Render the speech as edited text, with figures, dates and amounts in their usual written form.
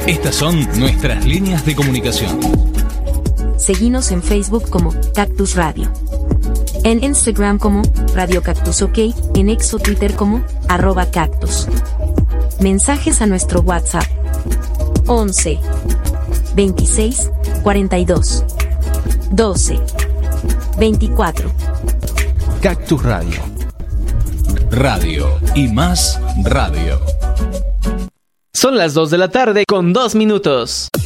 Estas son nuestras líneas de comunicación. Seguinos en Facebook como Cactus Radio. En Instagram como Radio Cactus OK, en X o Twitter como @cactus. Mensajes a nuestro WhatsApp 11 26 42 12 24. Cactus Radio. Radio y más radio. Son las 2 de la tarde con 2 minutos.